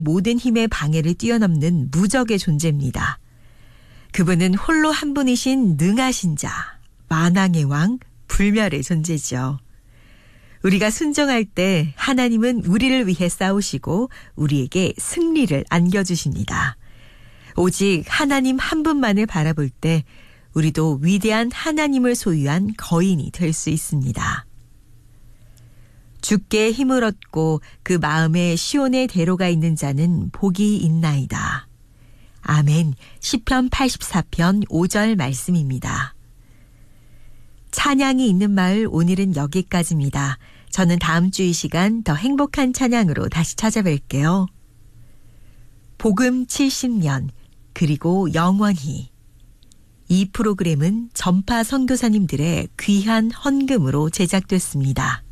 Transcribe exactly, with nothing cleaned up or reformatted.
모든 힘의 방해를 뛰어넘는 무적의 존재입니다. 그분은 홀로 한 분이신 능하신 자, 만왕의 왕, 불멸의 존재죠. 우리가 순종할 때 하나님은 우리를 위해 싸우시고 우리에게 승리를 안겨주십니다. 오직 하나님 한 분만을 바라볼 때 우리도 위대한 하나님을 소유한 거인이 될 수 있습니다. 주께 힘을 얻고 그 마음에 시온의 대로가 있는 자는 복이 있나이다. 아멘. 시편 팔십사 편 오 절 말씀입니다. 찬양이 있는 마을 오늘은 여기까지입니다. 저는 다음 주 이 시간 더 행복한 찬양으로 다시 찾아뵐게요. 복음 칠십 년 그리고 영원히. 이 프로그램은 전파 선교사님들의 귀한 헌금으로 제작됐습니다.